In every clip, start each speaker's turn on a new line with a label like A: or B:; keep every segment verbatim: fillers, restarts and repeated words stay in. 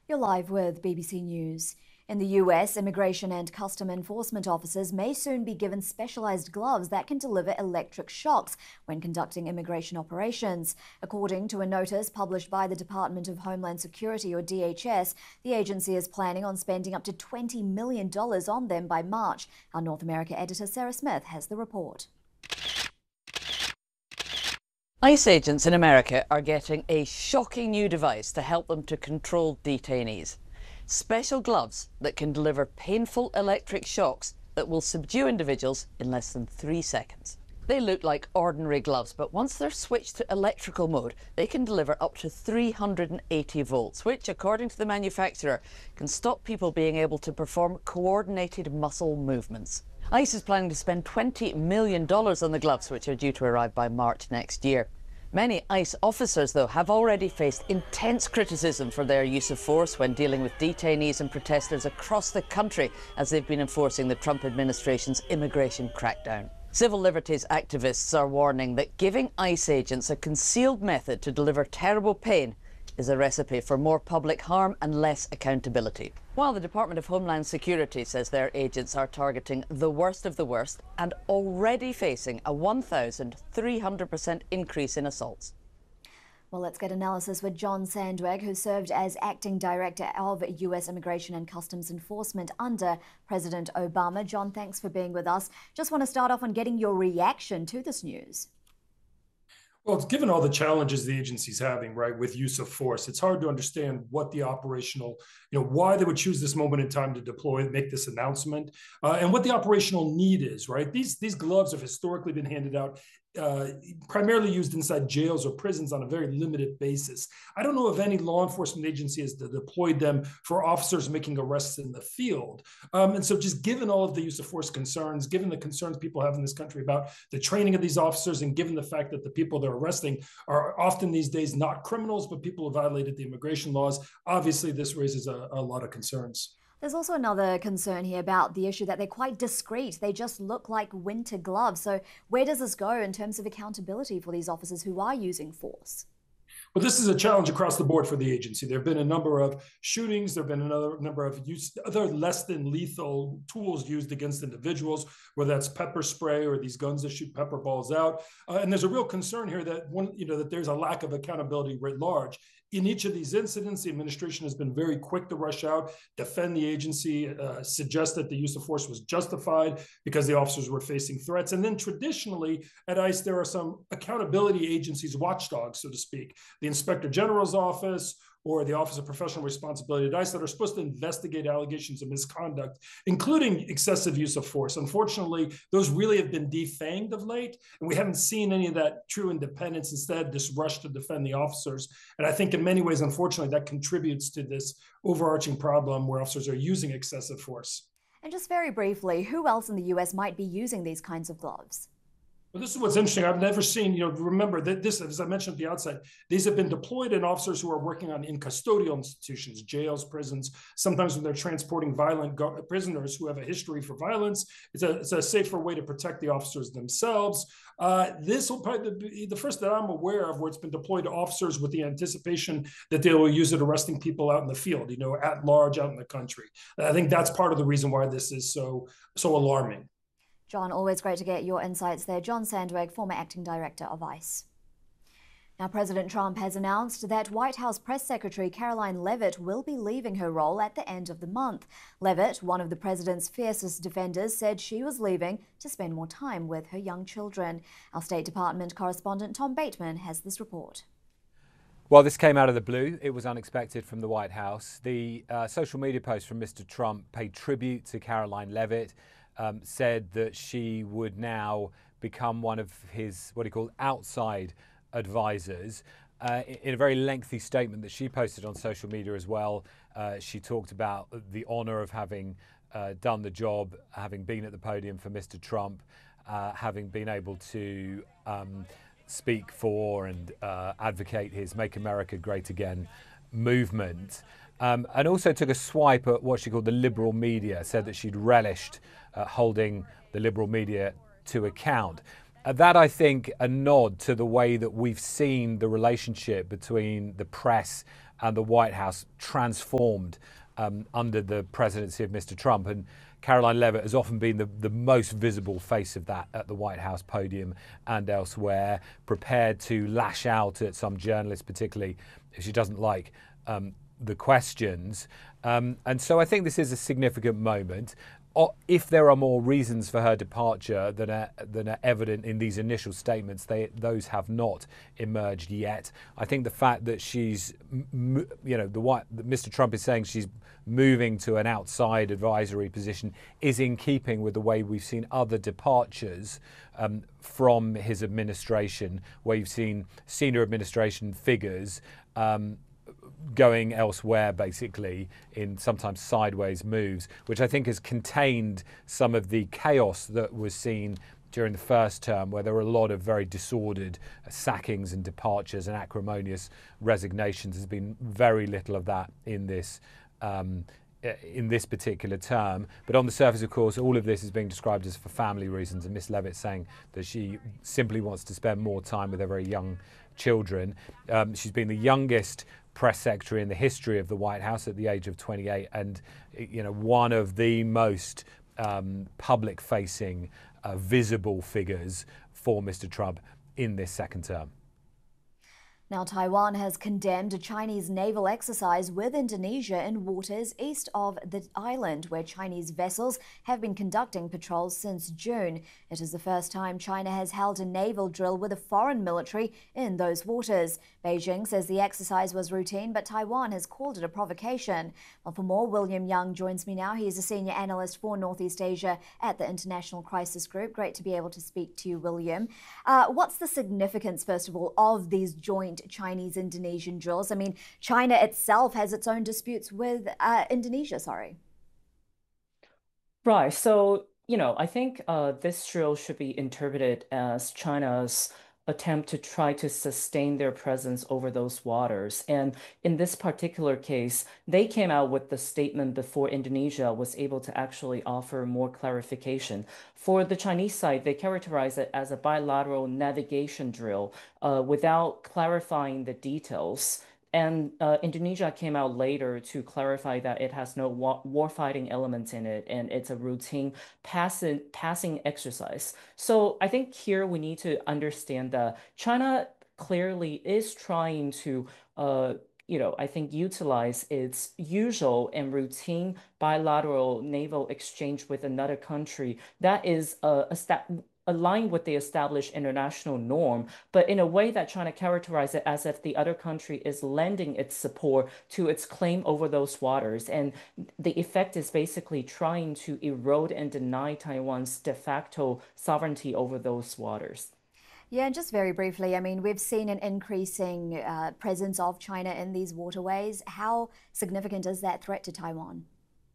A: You're live with B B C News. In the U S, immigration and custom enforcement officers may soon be given specialized gloves that can deliver electric shocks when conducting immigration operations. According to a notice published by the Department of Homeland Security, or D H S, the agency is planning on spending up to twenty million dollars on them by March. Our North America editor Sarah Smith has the report.
B: ICE agents in America are getting a shocking new device to help them to control detainees. Special gloves that can deliver painful electric shocks that will subdue individuals in less than three seconds. They look like ordinary gloves, but once they're switched to electrical mode, they can deliver up to three hundred eighty volts, which, according to the manufacturer, can stop people being able to perform coordinated muscle movements. ICE is planning to spend twenty million dollars on the gloves, which are due to arrive by March next year. Many ICE officers, though, have already faced intense criticism for their use of force when dealing with detainees and protesters across the country as they've been enforcing the Trump administration's immigration crackdown. Civil liberties activists are warning that giving ICE agents a concealed method to deliver terrible pain is a recipe for more public harm and less accountability. While the Department of Homeland Security says their agents are targeting the worst of the worst and already facing a one thousand three hundred percent increase in assaults.
A: Well, let's get analysis with John Sandweg, who served as acting director of U S Immigration and Customs Enforcement under President Obama. John, thanks for being with us. Just want to start off on getting your reaction to this news.
C: Well, it's given all the challenges the agency's having, right, with use of force, it's hard to understand what the operational, you know, why they would choose this moment in time to deploy, make this announcement, uh, and what the operational need is, right? These these gloves have historically been handed out, uh, primarily used inside jails or prisons on a very limited basis. I don't know if any law enforcement agency has deployed them for officers making arrests in the field. Um, and so just given all of the use of force concerns, given the concerns people have in this country about the training of these officers, and given the fact that the people they're arresting are often these days not criminals, but people who violated the immigration laws, obviously this raises a, a lot of concerns.
A: There's also another concern here about the issue that they're quite discreet. They just look like winter gloves. So where does this go in terms of accountability for these officers who are using force?
C: Well, this is a challenge across the board for the agency. There have been a number of shootings. There have been another number of use, other less than lethal tools used against individuals, whether that's pepper spray or these guns that shoot pepper balls out. Uh, and there's a real concern here that one, you know, that there's a lack of accountability writ large. In each of these incidents, the administration has been very quick to rush out, defend the agency, uh, suggest that the use of force was justified because the officers were facing threats. And then traditionally at ICE, there are some accountability agencies, watchdogs, so to speak, the Inspector General's office or the Office of Professional Responsibility at ICE that are supposed to investigate allegations of misconduct, including excessive use of force. Unfortunately, those really have been defanged of late, and we haven't seen any of that true independence. Instead, this rush to defend the officers. And I think in many ways, unfortunately, that contributes to this overarching problem where officers are using excessive force.
A: And just very briefly, who else in the U S might be using these kinds of gloves?
C: Well, this is what's interesting. I've never seen, you know, remember that this, as I mentioned at the outset, these have been deployed in officers who are working on in custodial institutions, jails, prisons. Sometimes when they're transporting violent prisoners who have a history for violence, it's a, it's a safer way to protect the officers themselves. Uh, this will probably be the first that I'm aware of where it's been deployed to officers with the anticipation that they will use it arresting people out in the field, you know, at large out in the country. I think that's part of the reason why this is so, so alarming.
A: John, always great to get your insights there. John Sandweg, former acting director of ICE. Now, President Trump has announced that White House Press Secretary Karoline Leavitt will be leaving her role at the end of the month. Leavitt, one of the president's fiercest defenders, said she was leaving to spend more time with her young children. Our State Department correspondent Tom Bateman has this report.
D: Well, this came out of the blue. It was unexpected from the White House. The uh, social media post from Mister Trump paid tribute to Karoline Leavitt. Um, said that she would now become one of his, what he called, outside advisors. Uh, in a very lengthy statement that she posted on social media as well, uh, she talked about the honor of having uh, done the job, having been at the podium for Mister Trump, uh, having been able to um, speak for and uh, advocate his Make America Great Again movement. Um, and also took a swipe at what she called the liberal media, said that she'd relished uh, holding the liberal media to account. Uh, that, I think, a nod to the way that we've seen the relationship between the press and the White House transformed um, under the presidency of Mister Trump. And Karoline Leavitt has often been the, the most visible face of that at the White House podium and elsewhere, prepared to lash out at some journalists, particularly if she doesn't like um, the questions. Um, and so I think this is a significant moment. If there are more reasons for her departure than are, than are evident in these initial statements, they, those have not emerged yet. I think the fact that she's, you know, the what Mister Trump is saying she's moving to an outside advisory position is in keeping with the way we've seen other departures um, from his administration, where you've seen senior administration figures um, going elsewhere, basically, in sometimes sideways moves, which I think has contained some of the chaos that was seen during the first term, where there were a lot of very disordered sackings and departures and acrimonious resignations. There's been very little of that in this um, in this particular term. But on the surface, of course, all of this is being described as for family reasons, and Miss Leavitt saying that she simply wants to spend more time with her very young children. Um, she's been the youngest press secretary in the history of the White House at the age of twenty-eight, and you know, one of the most um, public-facing, uh, visible figures for Mister Trump in this second term.
A: Now, Taiwan has condemned a Chinese naval exercise with Indonesia in waters east of the island, where Chinese vessels have been conducting patrols since June. It is the first time China has held a naval drill with a foreign military in those waters. Beijing says the exercise was routine, but Taiwan has called it a provocation. Well, for more, William Young joins me now. He is a senior analyst for Northeast Asia at the International Crisis Group. Great to be able to speak to you, William. Uh, what's the significance, first of all, of these joint Chinese-Indonesian drills? I mean, China itself has its own disputes with uh, Indonesia, sorry.
E: Right. So, you know, I think uh, this drill should be interpreted as China's attempt to try to sustain their presence over those waters. And in this particular case, they came out with the statement before Indonesia was able to actually offer more clarification. For the Chinese side, they characterize it as a bilateral navigation drill uh, without clarifying the details. And uh, Indonesia came out later to clarify that it has no war warfighting elements in it, and it's a routine passing, passing exercise. So I think here we need to understand that China clearly is trying to, uh, you know, I think utilize its usual and routine bilateral naval exchange with another country that is uh, a stat aligned with the established international norm, but in a way that China characterizes it as if the other country is lending its support to its claim over those waters. And the effect is basically trying to erode and deny Taiwan's de facto sovereignty over those waters.
A: Yeah, and just very briefly, I mean, we've seen an increasing uh, presence of China in these waterways. How significant is that threat to Taiwan?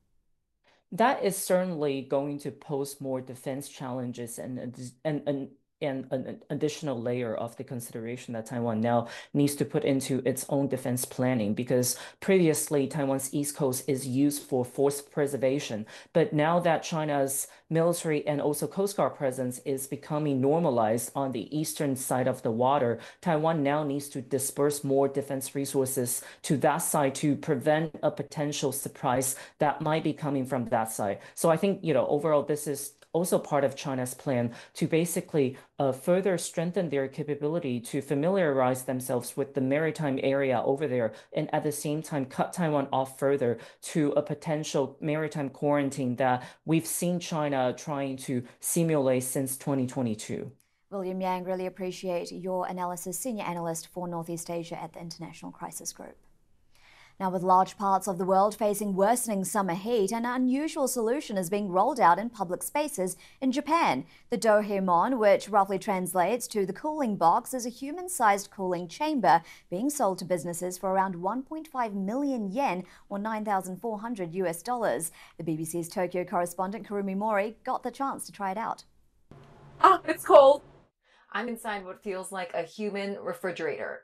E: That is certainly going to pose more defense challenges and and and and an additional layer of the consideration that Taiwan now needs to put into its own defense planning, because previously Taiwan's east coast is used for force preservation. But now that China's military and also Coast Guard presence is becoming normalized on the eastern side of the water, Taiwan now needs to disperse more defense resources to that side to prevent a potential surprise that might be coming from that side. So I think, you know, overall, this is also part of China's plan to basically uh, further strengthen their capability to familiarize themselves with the maritime area over there, and at the same time cut Taiwan off further to a potential maritime quarantine that we've seen China trying to simulate since twenty twenty-two.
A: William Yang, really appreciate your analysis, senior analyst for Northeast Asia at the International Crisis Group. Now, with large parts of the world facing worsening summer heat, an unusual solution is being rolled out in public spaces in Japan. The Dohemon, which roughly translates to the cooling box, is a human-sized cooling chamber being sold to businesses for around one point five million yen or nine thousand four hundred U S dollars. The B B C's Tokyo correspondent Kurumi Mori got the chance to try it out.
F: Ah, it's cold. I'm inside what feels like a human refrigerator.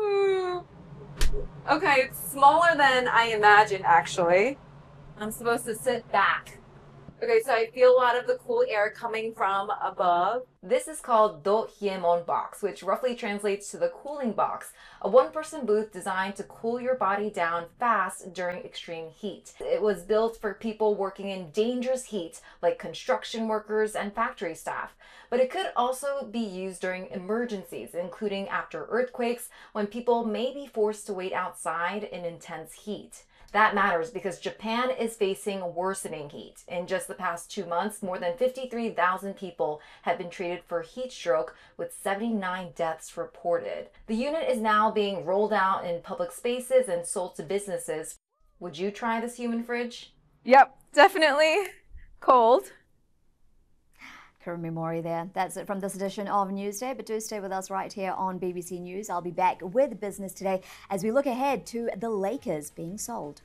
F: Okay, it's smaller than I imagined, actually. I'm supposed to sit back. Okay, so I feel a lot of the cool air coming from above. This is called Do Hyemon box, which roughly translates to the cooling box, a one-person booth designed to cool your body down fast during extreme heat. It was built for people working in dangerous heat, like construction workers and factory staff. But it could also be used during emergencies, including after earthquakes, when people may be forced to wait outside in intense heat. That matters because Japan is facing worsening heat. In just the past two months, more than fifty-three thousand people have been treated for heat stroke, with seventy-nine deaths reported. The unit is now being rolled out in public spaces and sold to businesses. Would you try this human fridge?
G: Yep, definitely cold.
A: Kurumi Mori there. That's it from this edition of Newsday, but do stay with us right here on B B C News. I'll be back with Business Today as we look ahead to the Lakers being sold.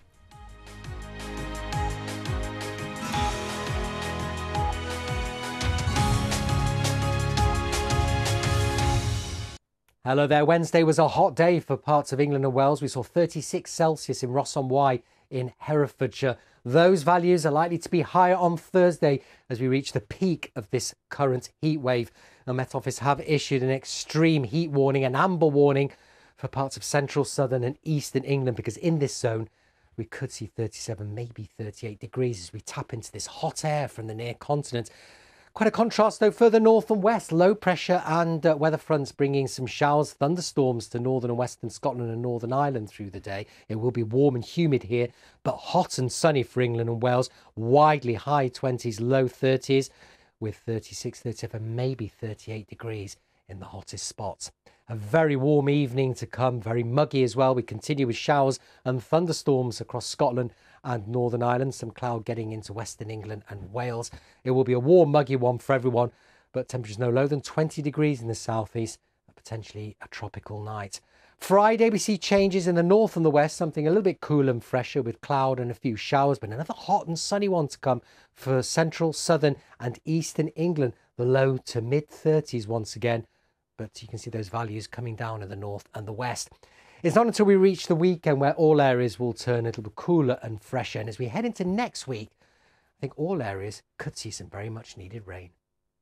H: Hello there. Wednesday was a hot day for parts of England and Wales. We saw thirty-six Celsius in Ross-on-Wye in Herefordshire. Those values are likely to be higher on Thursday as we reach the peak of this current heat wave. The Met Office have issued an extreme heat warning, an amber warning for parts of central, southern and eastern England, because in this zone we could see thirty-seven, maybe thirty-eight degrees as we tap into this hot air from the near continent. Quite a contrast, though, further north and west. Low pressure and uh, weather fronts bringing some showers, thunderstorms to northern and western Scotland and Northern Ireland through the day. It will be warm and humid here, but hot and sunny for England and Wales. Widely high twenties, low thirties, with thirty-six, thirty-seven, maybe thirty-eight degrees in the hottest spots. A very warm evening to come, very muggy as well. We continue with showers and thunderstorms across Scotland and Northern Ireland, some cloud getting into Western England and Wales. It will be a warm, muggy one for everyone, but temperatures no lower than twenty degrees in the southeast, potentially a tropical night. Friday, we see changes in the north and the west, something a little bit cooler and fresher with cloud and a few showers, but another hot and sunny one to come for central, southern and eastern England. The low to mid thirties once again, but you can see those values coming down in the north and the west. It's not until we reach the weekend where all areas will turn a little bit cooler and fresher. And as we head into next week, I think all areas could see some very much needed rain.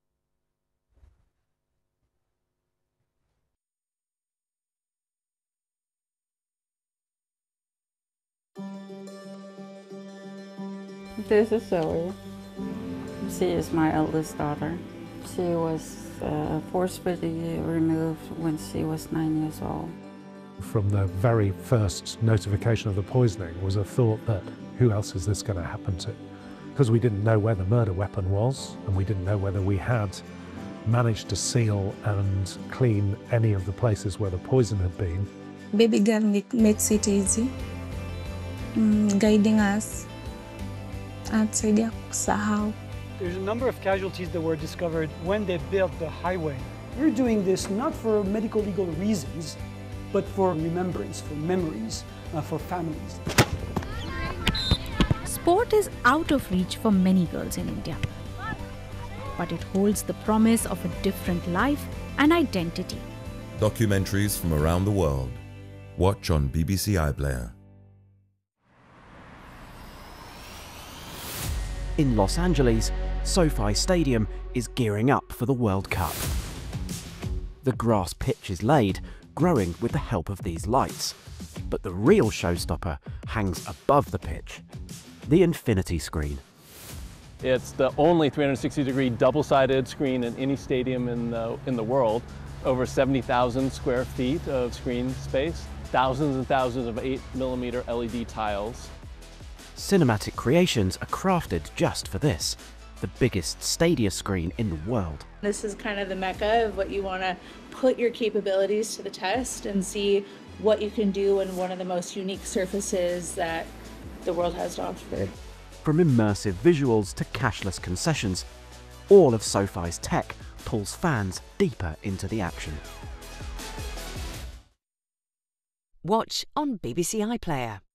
I: This is Zoe. She is my eldest daughter. She was uh, forcibly removed when she was nine years old.
J: From the very first notification of the poisoning was a thought that who else is this going to happen to? Because we didn't know where the murder weapon was, and we didn't know whether we had managed to seal and clean any of the places where the poison had been.
K: Baby girl makes it easy, mm, guiding us outside how.
L: There's a number of casualties that were discovered when they built the highway. We're doing this not for medical legal reasons, but for remembrance, for memories, uh, for families.
M: Sport is out of reach for many girls in India, but it holds the promise of a different life and identity.
N: Documentaries from around the world. Watch on B B C iPlayer.
O: In Los Angeles, SoFi Stadium is gearing up for the World Cup. The grass pitch is laid, growing with the help of these lights. But the real showstopper hangs above the pitch, the infinity screen.
P: It's the only three hundred sixty degree double-sided screen in any stadium in the, in the world. Over seventy thousand square feet of screen space, thousands and thousands of eight millimeter L E D tiles.
O: Cinematic creations are crafted just for this, the biggest Stadia screen in the world.
Q: This is kind of the mecca of what you want to put your capabilities to the test and see what you can do in one of the most unique surfaces that the world has to offer.
O: From immersive visuals to cashless concessions, all of SoFi's tech pulls fans deeper into the action.
R: Watch on B B C iPlayer.